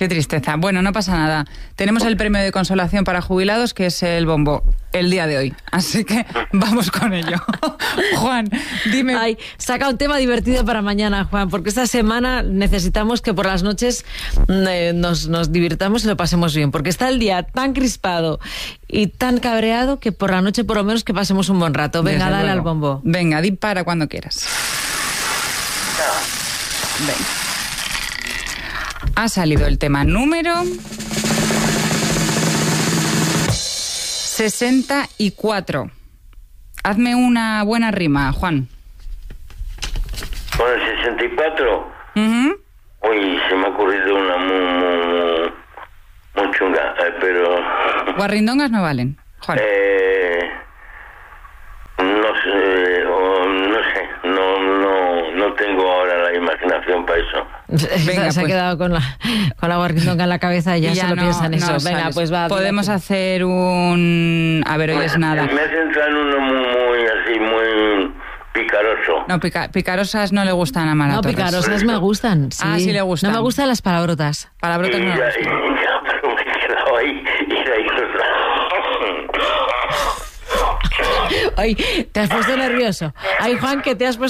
Qué tristeza. Bueno, no pasa nada. Tenemos el premio de consolación para jubilados, que es el bombo, el día de hoy. Así que vamos con ello. Juan, dime. Ay, saca un tema divertido para mañana, Juan, porque esta semana necesitamos que por las noches nos divirtamos y lo pasemos bien, porque está el día tan crispado y tan cabreado que por la noche por lo menos que pasemos un buen rato. Venga, dale al bombo. Venga, dispara cuando quieras. Venga. Ha salido el tema número 64. Hazme una buena rima, Juan. ¿Con el 64? Uh-huh. Uy, se me ha ocurrido una muy chunga, pero... Guarrindongas no valen, Juan. No tengo ahora la imaginación para eso. Venga, se ha pues. Quedado con la guarrindonga en la cabeza y ya solo piensa en eso. Venga, sales. pues va. Podemos hacer un... A ver, hoy es nada. Me has entrado en uno muy picaroso. No, picarosas no le gustan a Mara No, Torres. picarosas me gustan. Sí. Ah, sí le gustan. No me gustan las palabrotas. Palabrotas no le gustan. Pero me he quedado ahí y de ahí... Ay, te has puesto nervioso. Ay, Juan, que te has puesto